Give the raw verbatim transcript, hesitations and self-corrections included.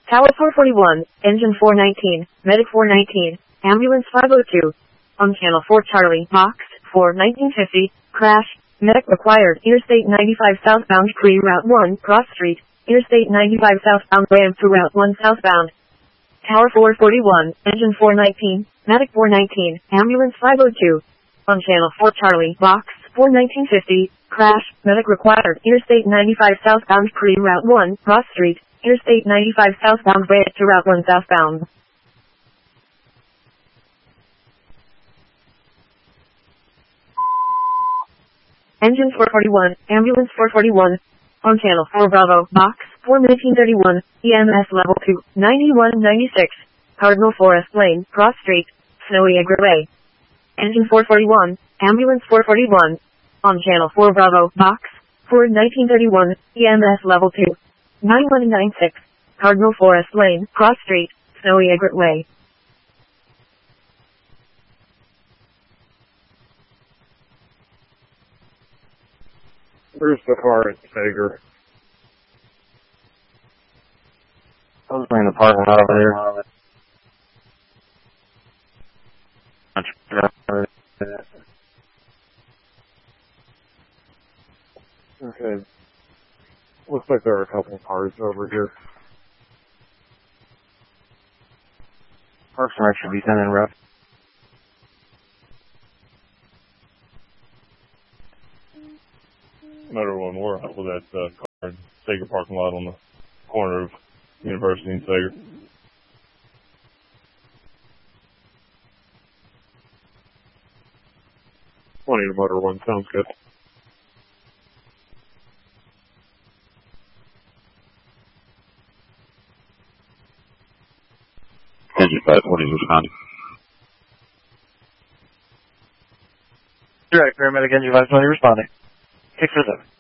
Tower four forty-one, Engine four nineteen, Medic four nineteen, Ambulance five oh two. On Channel four Charlie, Box four nineteen fifty, crash, Medic required, Interstate ninety-five southbound, pre-Route one, Cross Street, Interstate ninety-five southbound, ramp to Route one southbound. Tower four forty-one, Engine four nineteen, Medic four nineteen, Ambulance five oh two. On Channel four Charlie, Box four nineteen fifty, crash, Medic required, Interstate ninety-five southbound, pre-Route one, Cross Street, Interstate ninety-five southbound, ramp to Route one southbound. Engine four forty-one, Ambulance four forty-one. On Channel four Bravo, Box four nineteen thirty-one, E M S Level two, ninety-one ninety-six, Cardinal Forest Lane, Cross Street, Snowy Egret Way. Engine four forty-one, Ambulance four forty-one. On Channel four Bravo, Box four nineteen thirty-one, E M S Level two, ninety-one ninety-six, Cardinal Forest Lane, Cross Street, Snowy Egret Way. Where's the car at Sager? I was in the parking lot over there. Okay. Looks like there are a couple of cars over here. Parks and Rec should be sending rough. Motor One, we're out with that uh, car in Sager parking lot on the corner of University and Sager. Plenty of Motor One, sounds good. Engine five twenty responding. Direct, paramedic engine five twenty responding. six four seven.